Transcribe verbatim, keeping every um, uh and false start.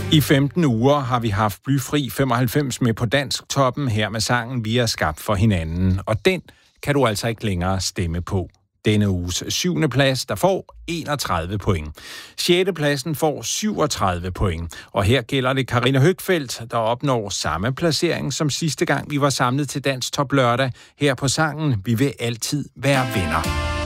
I femten uger har vi haft Blyfri femoghalvfems med på Dansk Toppen her med sangen Vi er skabt for hinanden. Og den kan du altså ikke længere stemme på. Denne uges syvende plads, der får enogtredive point. Sjette pladsen får syvogtredive point. Og her gælder det Karina Høgfeldt, der opnår samme placering som sidste gang vi var samlet til Dansk Top Lørdag her på sangen Vi vil altid være venner.